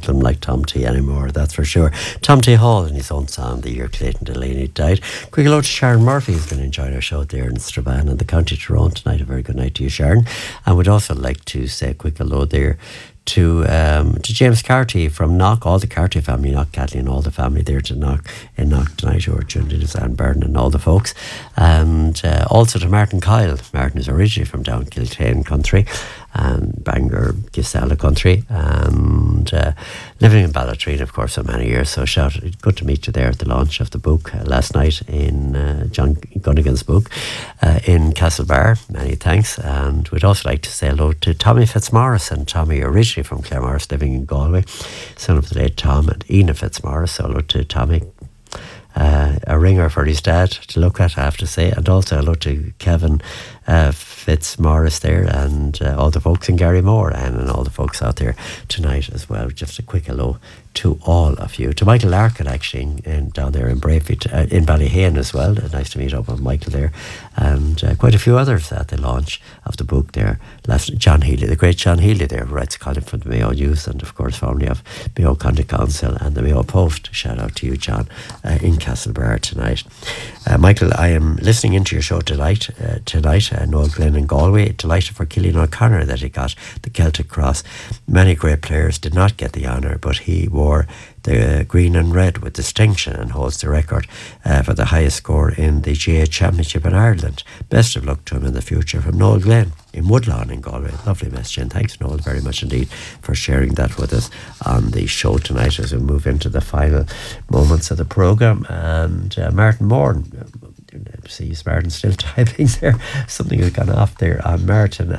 them like Tom T anymore, that's for sure. Tom T Hall and his own song, The Year Clayton Delaney Died. Quick hello to Sharon Murphy, who's been enjoying our show there in Strabane and the County Tyrone tonight. A very good night to you, Sharon. And we'd also like to say a quick hello there to James Carty from Knock, all the Carty family, Knock, Kathleen, all the family there to Knock tonight, who are tuned in, Anne Byrne and all the folks. And also to Martin Kyle. Martin is originally from down Kiltane country and Bangor, Gisela country, and living in Ballatrine, of course, for many years. So good to meet you there at the launch of the book last night in John Gunnigan's book in Castlebar. Many thanks. And we'd also like to say hello to Tommy Fitzmaurice, and Tommy originally from Claremorris, living in Galway, son of the late Tom and Ina Fitzmaurice. So hello to Tommy. A ringer for his dad to look at, I have to say. And also hello to Kevin Fitzmaurice there, and all the folks in Garrymore, and all the folks out there tonight as well. Just a quick hello to all of you. To Michael Larkin, actually, down there in Braefeet, in Ballyhane as well. Nice to meet up with Michael there. And quite a few others at the launch of the book there. John Healy, the great John Healy there, who writes a column for the Mayo News, and of course formerly of Mayo County Council and the Mayo Post. Shout out to you, John, in Castlebar tonight. Michael, I am listening into your show tonight, Noel Glenn in Galway. Delighted for Cillian O'Connor that he got the Celtic Cross. Many great players did not get the honour, but he wore the green and red with distinction and holds the record for the highest score in the GA Championship in Ireland. Best of luck to him in the future, from Noel Glenn in Woodlawn in Galway. Lovely message, and thanks, Noel, very much indeed for sharing that with us on the show tonight as we move into the final moments of the programme. And Martin Moore, see Martin still typing there, something has gone off there on Martin,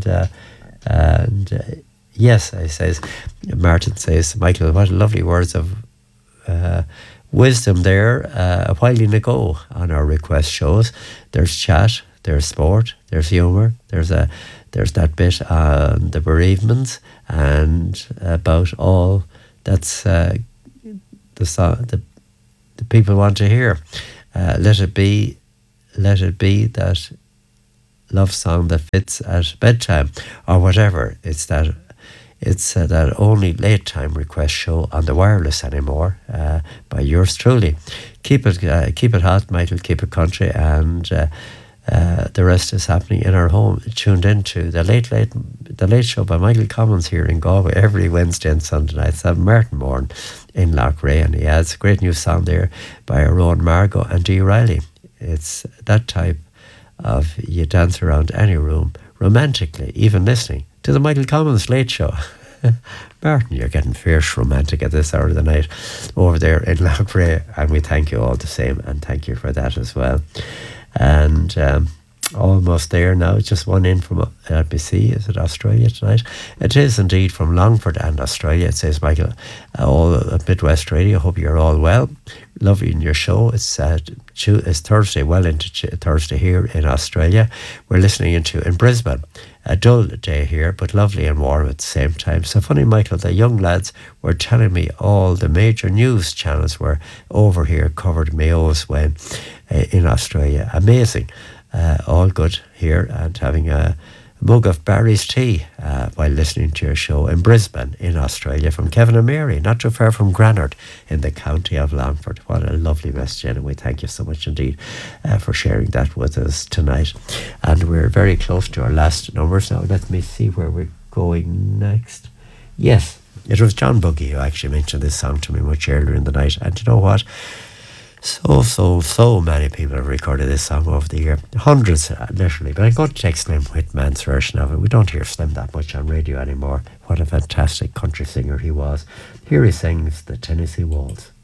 and yes, Martin says, Michael, what lovely words of wisdom there a while ago on our request shows. There's chat, there's sport, there's humour, there's that bit on the bereavements, and about all that's the people want to hear. Let it be that love song that fits at bedtime, or whatever. It's that only late time request show on the wireless anymore, by yours truly. Keep it hot, Michael. Keep it country, and the rest is happening in our home. Tuned into the late show by Michael Collins here in Galway every Wednesday and Sunday nights. Martin Moore in Lochray, and he adds a great new song there by Rowan Margot and Dee Riley. It's that type of you dance around any room romantically, even listening to the Michael Collins Late Show. Martin, you're getting fierce romantic at this hour of the night over there in Lochray, and we thank you all the same, and thank you for that as well. And almost there now, just one in from LBC. Is it Australia tonight? It is indeed from Longford and Australia. It says, Michael, all Midwest Radio, hope you're all well. Lovely in your show. It's Thursday, well into Thursday here in Australia. We're listening into in Brisbane. A dull day here, but lovely and warm at the same time. So funny, Michael, the young lads were telling me all the major news channels were over here, covered Mayo's when in Australia. Amazing. All good here, and having a mug of Barry's tea while listening to your show in Brisbane in Australia from Kevin and Mary, not too far from Granard in the county of Longford. What a lovely message, and we thank you so much indeed for sharing that with us tonight. And we're very close to our last numbers now. Let me see where we're going next. Yes, it was John Buggy who actually mentioned this song to me much earlier in the night, and you know what? So many people have recorded this song over the year. Hundreds, literally. But I'm going to take Slim Whitman's version of it. We don't hear Slim that much on radio anymore. What a fantastic country singer he was. Here he sings the Tennessee Waltz.